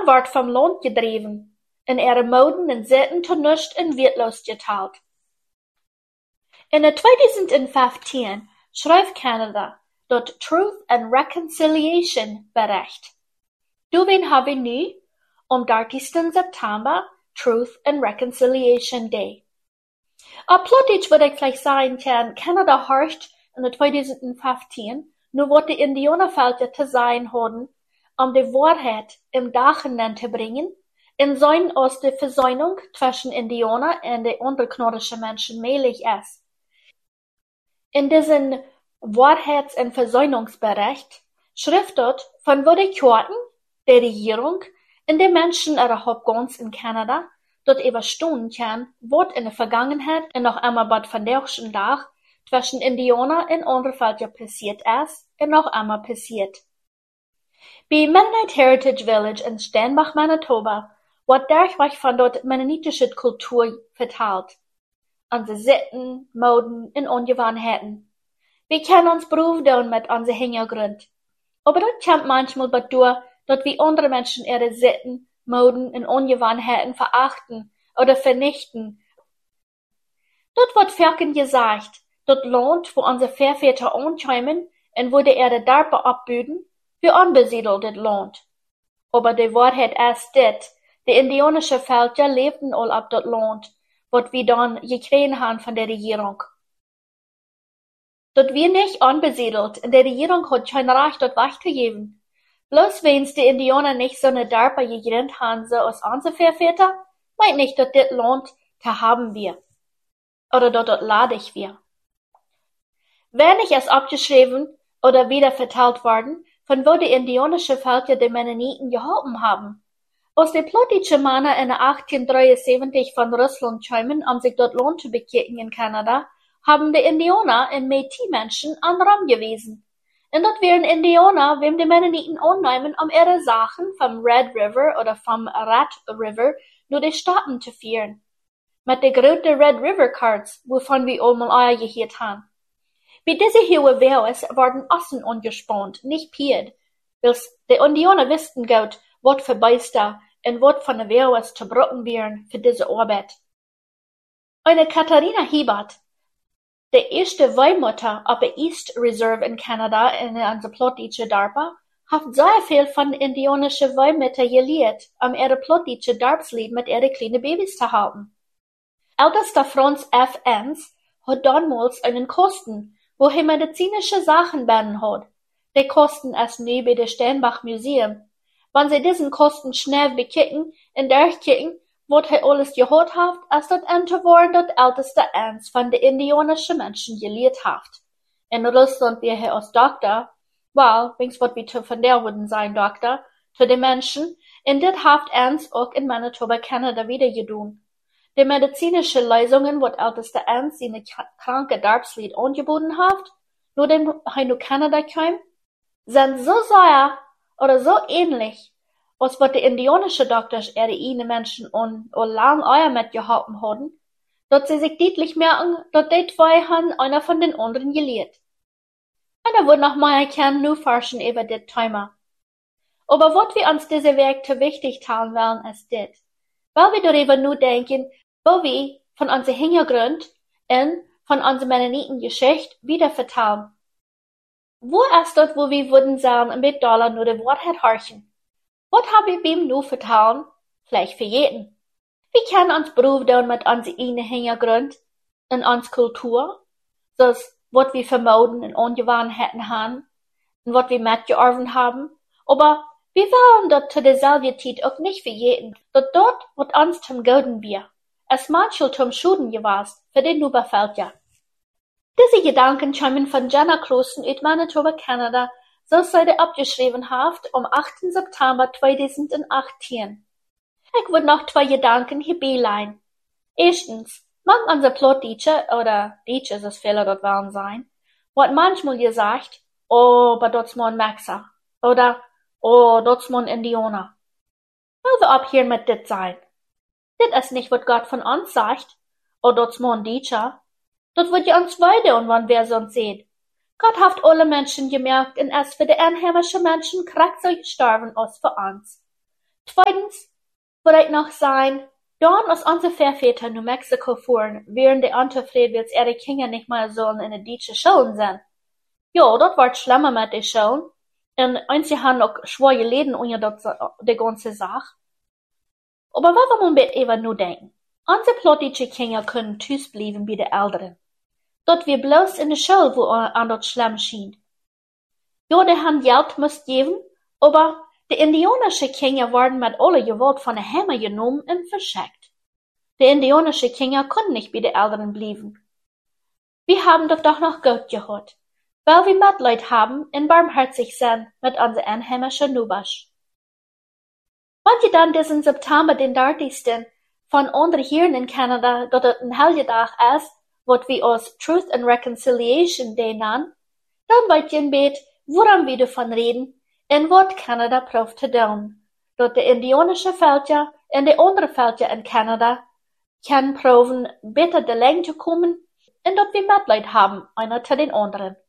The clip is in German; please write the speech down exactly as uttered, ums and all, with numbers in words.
ward vom Land gedreven, en ihre Moden en Sitten tot nust en wertlos geteilt. In twintig vijftien schreef Canada dat Truth and Reconciliation bericht. Toen hebben we nu, om dertigste September, Truth and Reconciliation Day. A plottig wat ik vielleicht sagen kann, Canada herrscht in twintig vijftien, nu wat de Indianervölker te zijn hadden, om de waarheid im Dagen te brengen, en zijn als de Versöhnung zwischen Indianer en de onderknordische Menschen möglich ist. In diesem Wahrheits- und Versöhnungsbericht schrift dort von wo die Kirchen, der Regierung und die Menschen überhaupt ganz in Kanada dort überstehen kann, was in der Vergangenheit und noch einmal bald von der Tag zwischen Indianer und anderen Völkern passiert ist und noch einmal passiert. Bei Mennonite Heritage Village in Steinbach, Manitoba, wird dadurch von dort mennonitische Kultur verteilt. Unsere Sitten, Moden und Ungewohnheiten. Wir können uns Beruf tun mit unserem Hintergrund. Aber das kommt manchmal dadurch, dass wir andere Menschen ihre Sitten, Moden und Ungewohnheiten verachten oder vernichten. Dort wird Völkern gesagt, das Land, wo unsere Vorväter ankommen und wo die Erde Darbe abbüden, wir unbesiedeltes Land. Aber die Wahrheit ist das, die indianische Völker lebten all ab das Land, was wir dann gekriegt haben von der Regierung. Dort wir nicht unbesiedelt, und die Regierung hat kein Recht, dort weiterzugeben. Bloß wenn's die Indianer nicht so eine Darbe gegrenzt haben, so aus unsere Vorväter, meint nicht, dass das Land zu haben wir. Oder dass das ladig wir. Wenn nicht erst abgeschrieben oder wieder verteilt worden, von wo die indianische Völker die Mennoniten geholfen haben. Als die plottische Männer in achtzehnhundertdreiundsiebzig von Russland kamen, um sich dort Land zu bekicken in Kanada, haben die Indianer und Métis-Menschen an Raum gewesen. Und dort wären Indianer, wem die Mennoniten annehmen, um ihre Sachen vom Red River oder vom Rat River nur die Staaten zu führen. Mit den großen Red River Cards, wovon wir einmal euer gehört haben. Bei diese hohe Wehrers wurden Ossen angespannt, nicht Pied, weil die Indianer wussten gut, was für Beister und was von der Wehrers zu brauchen wären für diese Arbeit. Eine Katharina Hiebert, die erste Weihmutter auf der East Reserve in Kanada in unserer plottische Darbe, hat sehr viel von indianischen Weihmüttern gelehrt, um ihre plottische Darbslied mit ihren kleinen Babys zu halten. Ältester Franz F. Enns hat damals einen Kosten, wo er medizinische Sachen bennen hat. Die Kosten ist nu bei der Steinbach Museum. Wenn sie diesen Kosten schnell bekicken und durchkicken, was er alles gehört hat, ist das Ende worden das älteste eins von den indianischen Menschen gelehrt hat. In Russland wäre er als Doktor, well, wings wat wie zu von der würden sein Doktor, zu den Menschen, und das hat eins auch in Manitoba, Kanada wieder gedun. Die medizinische Lösungen, wat älteste eins seine kranke Darbslied angeboten hat, nur dem er in Kanada kam, sind so sehr oder so ähnlich, als wat die indianische Doktors ihre eigenen Menschen an und lang euer mitgehalten haben, dass sie sich deutlich merken, dass die zwei haben einer von den anderen gelehrt. Und er wird noch mal erkennen, nur forschen über das Thema. Aber was wir uns diese Werk zu wichtig teilen wollen, ist das, weil wir darüber nur denken, wo wir von unserem Hintergrund und von unserer Mennoniten-Geschichte wieder vertellen. Wo ist dort, wo wir würden sagen, ein bisschen Dollar nur die Wahrheit horchen? Was haben wir beim nur vertellen? Vielleicht für jeden. Wir können uns Beruf tun mit unserem eigenen Hintergrund und unserer Kultur, so was wir vermoden und Ungewohnheiten haben und was wir mitgearbeitet haben. Aber wir wollen dort zu derselben Zeit auch nicht für jeden, dass dort, was uns zum Guten wir, es manchmal zum Schuden gewesen, für den Überfällt. Diese Gedanken kommen von Jenna Clausen aus Manitoba, Kanada, so sei der abgeschrieben haft am achten September zweitausendachtzehn. Ich würde noch zwei Gedanken hier beileihen. Erstens, mag unser Plotteacher, oder Teacher, das Fehler dort wollen sein, wird manchmal gesagt, oh, aber dort ist ein Maxer, oder, oh, dort ist ein Indianer. Weil wir ab hier mit dit sein. Das ist nicht, was Gott von uns sagt, oh, dort ist ein Teacher. Dort wird ja uns weiter und wann wer sonst sieht. Gott hat alle Menschen gemerkt, und es für die einheimischen Menschen kriegt so gestorben als für uns. Zweitens würde ich noch sagen, dann als unsere Vorväter New Mexico fuhren, während die Unterfried, als ihre Kinder nicht mal sollen in die deutsche Schulen sind. Ja, das wird schlimmer mit den Schulen. Und einige haben auch schwer gelitten unter die ganze Sache. Aber was wir mit eben nur denken? Unsere plottische Kinder können tüß bleiben bei den Älteren. Dort wir bloß in der Schule, wo an dort schlimm schien. Ja, die haben Geld müsst geben, aber die indianische Kinder werden mit aller Gewalt von der Hämmer genommen und verschickt. Die indianische Kinder können nicht bei den Älteren bleiben. Wir haben das doch noch gut gehört, weil wir Mitleid haben und barmherzig sind mit unseren einheimischen Nubasch. Wenn ihr dann diesen September den dreißigsten von unseren hier in Kanada, dass es ein Helgetag ist, was wir als Truth and Reconciliation Day nennen, dann wollt ihr ein Bett, woran wir davon reden, und was Kanada probt zu tun, dass die indianische Völker und die anderen Völker in Kanada können proben, besser der Länge zu kommen, und dass wir Mitleid haben, einer zu den anderen.